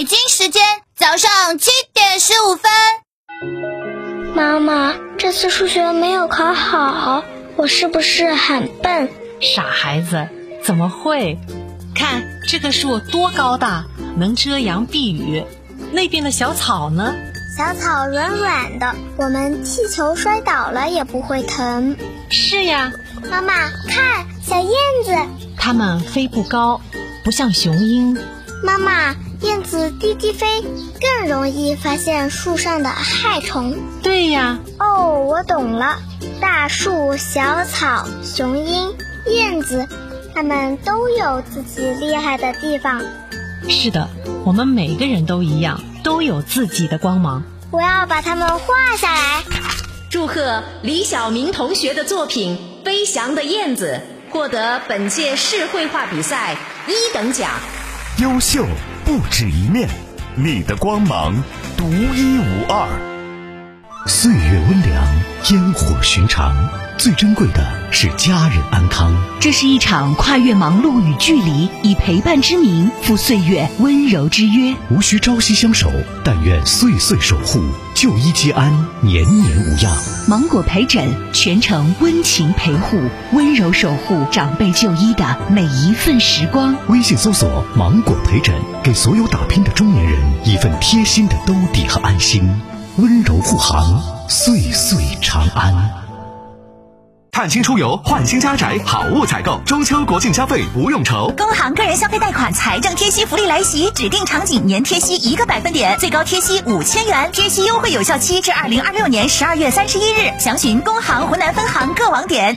北京时间早上7:15。 妈妈，这次数学没有考好，我是不是很笨？ 傻孩子，怎么会？看这棵树多高大，能遮阳避雨。那边的小草呢？ 小草软软的，我们踢球摔倒了也不会疼。 是呀。 妈妈，看小燕子， 它们飞不高，不像雄鹰。 妈妈，燕子低低飞，更容易发现树上的害虫。 对呀。 哦，我懂了，大树、小草、雄鹰、燕子，它们都有自己厉害的地方。 是的，我们每个人都一样，都有自己的光芒。 我要把它们画下来。 祝贺李晓明同学的作品《飞翔的燕子》获得本届市绘画比赛1等奖。 优秀不止一面，你的光芒独一无二。岁月温凉，烟火寻常，最珍贵的是家人安康。 这是一场跨越忙碌与距离，以陪伴之名赴岁月温柔之约。 无需朝夕相守，但愿岁岁守护，就医皆安，年年无恙。 芒果陪诊，全程温情陪护，温柔守护长辈就医的每一份时光。 微信搜索芒果陪诊，给所有打拼的中年人一份贴心的兜底和安心，温柔护航，岁岁长安。 探亲出游，换新家宅，好物采购，中秋国庆消费不用愁。 工行个人消费贷款财政贴息福利来袭，指定场景年贴息1个百分点，最高贴息5000元，贴息优惠有效期至2026年12月31日。详询工行湖南分行各网点。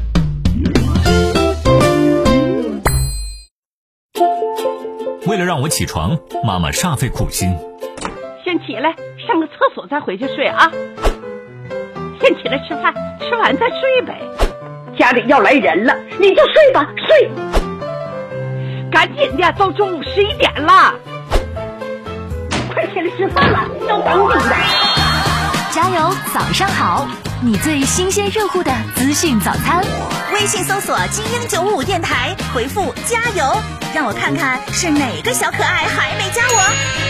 为了让我起床，妈妈煞费苦心。 先起来上个厕所再回去睡啊。先起来吃饭，吃完再睡呗。家里要来人了，你就睡吧，睡。赶紧的，都中午11点了，快起来吃饭了，都等你的。 加油，早上好，你最新鲜热乎的资讯早餐。微信搜索精英955电台，回复加油，让我看看是哪个小可爱还没加我。